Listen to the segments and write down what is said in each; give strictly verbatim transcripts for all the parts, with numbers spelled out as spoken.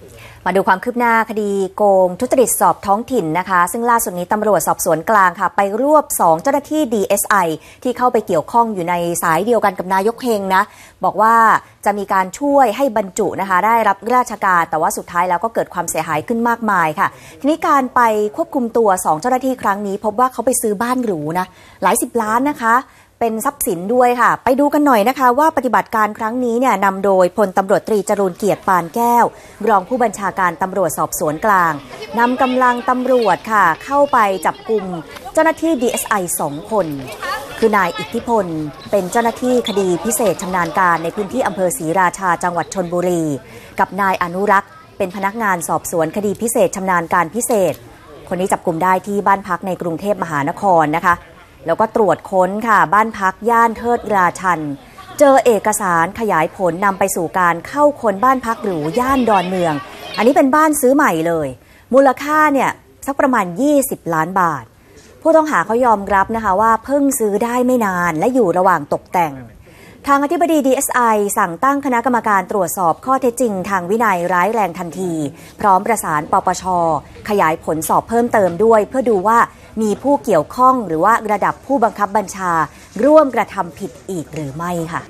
มาดูความคืบหน้าคดีโกงทุจริตสอบท้องถิ่นนะคะซึ่งล่าสุดนี้ตำรวจสอบสวนกลางค่ะไปรวบสองเจ้าหน้าที่ ดี เอส ไอ ที่เข้าไปเกี่ยวข้องอยู่ในสายเดียวกันกับนายกเฮงนะบอกว่าจะมีการช่วยให้บรรจุนะคะได้รับราชการแต่ว่าสุดท้ายแล้วก็เกิดความเสียหายขึ้นมากมายค่ะทีนี้การไปควบคุมตัวสองเจ้าหน้าที่ครั้งนี้พบว่าเขาไปซื้อบ้านหรูนะหลายสิบล้านนะคะเป็นทรัพย์สินด้วยค่ะไปดูกันหน่อยนะคะว่าปฏิบัติการครั้งนี้เนี่ยนำโดยพลตำรวจตรีจรูญเกียรติปานแก้วรองผู้บัญชาการตำรวจสอบสวนกลางนำกำลังตำรวจค่ะเข้าไปจับกุมเจ้าหน้าที่ ดี เอส ไอ สองคนคือนายอิทธิพลเป็นเจ้าหน้าที่คดีพิเศษชำนาญการในพื้นที่อำเภอศรีราชาจังหวัดชลบุรีกับนายอนุรักษ์เป็นพนักงานสอบสวนคดีพิเศษชำนาญการพิเศษคนนี้จับกุมได้ที่บ้านพักในกรุงเทพมหานครนะคะแล้วก็ตรวจค้นค่ะบ้านพักย่านเทิดราชันเจอเอกสารขยายผลนำไปสู่การเข้าค้นบ้านพักหรูย่านดอนเมืองอันนี้เป็นบ้านซื้อใหม่เลยมูลค่าเนี่ยสักประมาณยี่สิบล้านบาทผู้ต้องหาเขายอมรับนะคะว่าเพิ่งซื้อได้ไม่นานและอยู่ระหว่างตกแต่งทางอธิบดี ดี เอส ไอ สั่งตั้งคณะกรรมการตรวจสอบข้อเท็จจริงทางวินัยร้ายแรงทันทีพร้อมประสานปปช.ขยายผลสอบเพิ่มเติมด้วยเพื่อดูว่ามีผู้เกี่ยวข้องหรือว่าระดับผู้บังคับบัญชาร่วมกระทำผิดอีกหรือไม่ค่ะ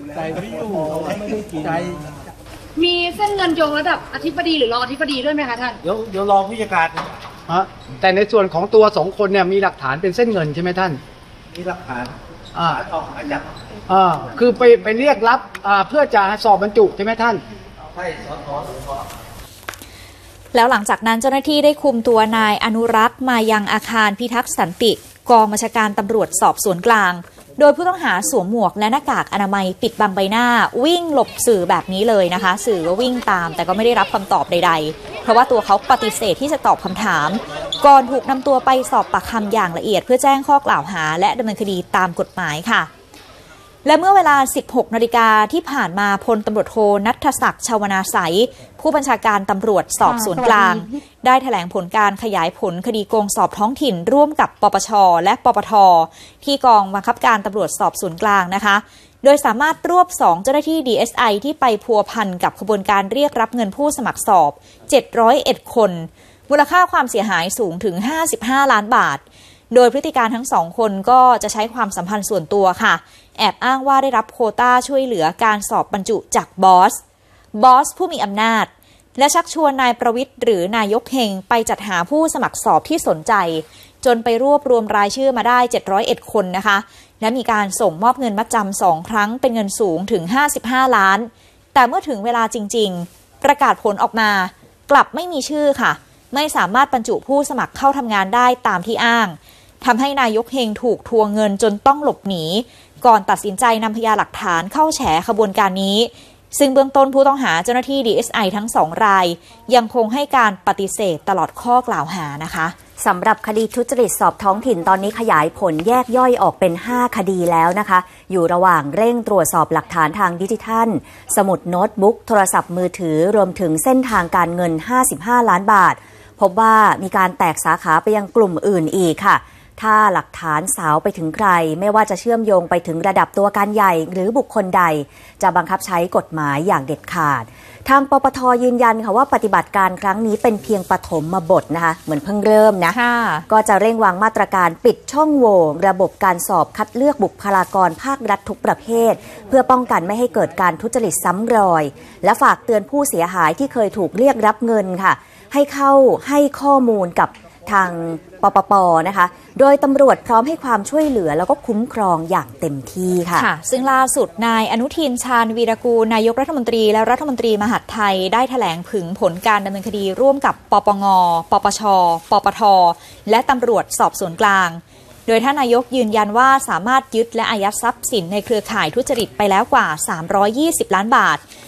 มีเส้นเงินโยงระดับอธิบดีหรือรองอธิบดีด้วยไหมคะท่านเดี๋ยวเดี๋ยวรองผู้จัดการฮะแต่ในส่วนของตัวสองคนเนี่ยมีหลักฐานเป็นเส้นเงินใช่ไหมท่านมีหลักฐานอ่าออกหมายจับอ่าคือไปไปเรียกรับอ่าเพื่อจะสอบบรรจุใช่ไหมท่านใช่สอทอแล้วหลังจากนั้นเจ้าหน้าที่ได้คุมตัวนายอนุรักษ์มายังอาคารพิทักษ์สันติกองบัญชาการตำรวจสอบสวนกลางโดยผู้ต้องหาสวมหมวกและหน้ากากอนามัยปิดบังใบหน้าวิ่งหลบสื่อแบบนี้เลยนะคะสื่อก็วิ่งตามแต่ก็ไม่ได้รับคำตอบใดๆเพราะว่าตัวเขาปฏิเสธที่จะตอบคำถามก่อนถูกนำตัวไปสอบปากคำอย่างละเอียดเพื่อแจ้งข้อกล่าวหาและดำเนินคดีตามกฎหมายค่ะและเมื่อเวลา สิบหกนาฬิกาที่ผ่านมาพลตำรวจโทณัฐศักดิ์ชวนาไสยผู้บัญชาการตำรวจสอบสวนกลางได้แถลงผลการขยายผลคดีโกงสอบท้องถิ่นร่วมกับปปช.และปปท.ที่กองบังคับการตำรวจสอบสวนกลางนะคะโดยสามารถรวบสองเจ้าหน้าที่ ดี เอส ไอ ที่ไปพัวพันกับขบวนการเรียกรับเงินผู้สมัครสอบเจ็ดร้อยเอ็ดคนมูลค่าความเสียหายสูงถึงห้าสิบห้าล้านบาทโดยพฤติการทั้งสองคนก็จะใช้ความสัมพันธ์ส่วนตัวค่ะแอบอ้างว่าได้รับโควต้าช่วยเหลือการสอบบรรจุจากบอสบอสผู้มีอำนาจและชักชวนนายประวิตรหรือนายกเฮงไปจัดหาผู้สมัครสอบที่สนใจจนไปรวบรวมรายชื่อมาได้เจ็ดร้อยเอ็ดคนนะคะและมีการส่งมอบเงินมัดจำสองครั้งเป็นเงินสูงถึงห้าสิบห้าล้านแต่เมื่อถึงเวลาจริงๆประกาศผลออกมากลับไม่มีชื่อค่ะไม่สามารถบรรจุผู้สมัครเข้าทำงานได้ตามที่อ้างทำให้นายกเฮงถูกทวงเงินจนต้องหลบหนีก่อนตัดสินใจนำพยานหลักฐานเข้าแฉขบวนการนี้ซึ่งเบื้องต้นผู้ต้องหาเจ้าหน้าที่ ดี เอส ไอ ทั้งสองรายยังคงให้การปฏิเสธตลอดข้อกล่าวหานะคะสำหรับคดีทุจริตสอบท้องถิ่นตอนนี้ขยายผลแยกย่อยออกเป็นห้าคดีแล้วนะคะอยู่ระหว่างเร่งตรวจสอบหลักฐานทางดิจิทัลสมุดโน้ตบุ๊กโทรศัพท์มือถือรวมถึงเส้นทางการเงินห้าสิบห้าล้านบาทพบว่ามีการแตกสาขาไปยังกลุ่มอื่นอีกค่ะถ้าหลักฐานสาวไปถึงใครไม่ว่าจะเชื่อมโยงไปถึงระดับตัวการใหญ่หรือบุคคลใดจะบังคับใช้กฎหมายอย่างเด็ดขาดทางปปท.ยืนยันค่ะว่าปฏิบัติการครั้งนี้เป็นเพียงปฐมบทนะคะเหมือนเพิ่งเริ่มนะก็จะเร่งวางมาตรการปิดช่องโหว่ระบบการสอบคัดเลือกบุคลากรภาครัฐทุกประเภทเพื่อป้องกันไม่ให้เกิดการทุจริตซ้ำรอยและฝากเตือนผู้เสียหายที่เคยถูกเรียกรับเงินค่ะให้เข้าให้ข้อมูลกับทางปปป.นะคะโดยตำรวจพร้อมให้ความช่วยเหลือแล้วก็คุ้มครองอย่างเต็มที่ค่ะค่ะซึ่งล่าสุดนายอนุทินชาญวีรกูลนายกรัฐมนตรีและรัฐมนตรีมหาดไทยได้แถลงถึงผลการดำเนินคดีร่วมกับปปงปปชปปทและตำรวจสอบสวนกลางโดยท่านนายกยืนยันว่าสามารถยึดและอายัดทรัพย์สินในเครือข่ายทุจริตไปแล้วกว่าสามร้อยยี่สิบล้านบาท